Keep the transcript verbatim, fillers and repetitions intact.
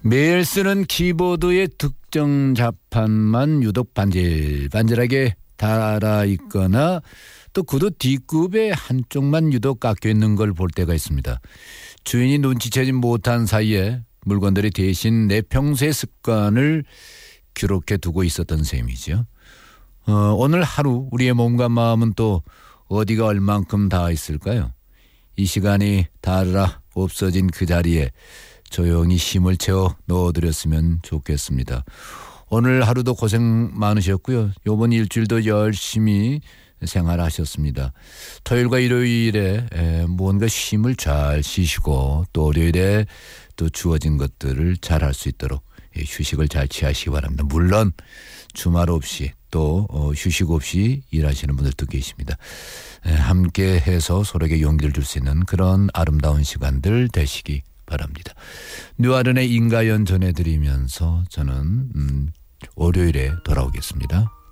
매일 쓰는 키보드의 특정 자판만 유독 반질반질하게 달아있거나 또 구두 뒷굽의 한쪽만 유독 깎여있는 걸 볼 때가 있습니다. 주인이 눈치채지 못한 사이에 물건들이 대신 내 평소의 습관을 기록해 두고 있었던 셈이죠. 어, 오늘 하루 우리의 몸과 마음은 또 어디가 얼만큼 닿아 있을까요? 이 시간이 닿으라 없어진 그 자리에 조용히 힘을 채워 넣어드렸으면 좋겠습니다. 오늘 하루도 고생 많으셨고요. 이번 일주일도 열심히 생활하셨습니다. 토요일과 일요일에 뭔가 쉼을 잘 쉬시고 또 월요일에 또 주어진 것들을 잘 할 수 있도록 휴식을 잘 취하시기 바랍니다. 물론 주말 없이 또 휴식 없이 일하시는 분들도 계십니다. 함께 해서 서로에게 용기를 줄 수 있는 그런 아름다운 시간들 되시기 바랍니다. 뉴아른의 인가연 전해드리면서 저는 음, 월요일에 돌아오겠습니다.